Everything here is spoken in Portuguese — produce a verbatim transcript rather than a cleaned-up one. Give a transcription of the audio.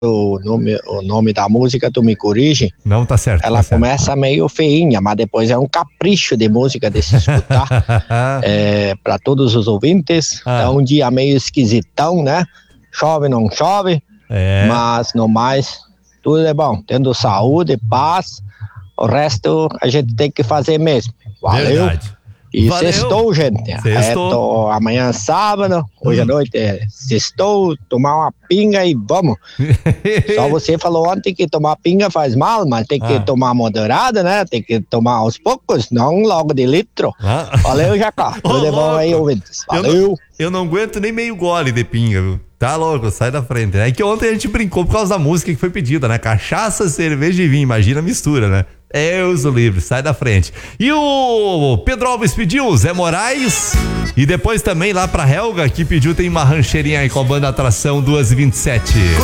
o nome, o nome da música, tu me corrige. Não, tá certo. Ela tá certo. começa meio feinha, mas depois é um capricho de música de se escutar. é, para todos os ouvintes. Ah. É um dia meio esquisitão, né? Chove, não chove. É. Mas no mais, tudo é bom. Tendo saúde, paz, o resto a gente tem que fazer mesmo. Valeu. Verdade. E Valeu. sextou, gente. Sextou. É, tô, amanhã é sábado, hoje Hum. à noite é sextou, tomar uma pinga e vamos. Só você falou ontem que tomar pinga faz mal, mas tem que Ah. tomar moderada, né? Tem que tomar aos poucos, não logo de litro. Ah. Valeu, Jacó. Ô, Tudo é bom aí, louco. ouvintes. Eu Valeu. não, eu não aguento nem meio gole de pinga, viu? Tá louco, sai da frente. É que ontem a gente brincou por causa da música que foi pedida, né? Cachaça, cerveja e vinho, imagina a mistura, né? Deus o livre, sai da frente. E o Pedro Alves pediu, Zé Moraes. E depois também lá pra Helga, que pediu, tem uma rancheirinha aí com a banda Atração duas e vinte e sete.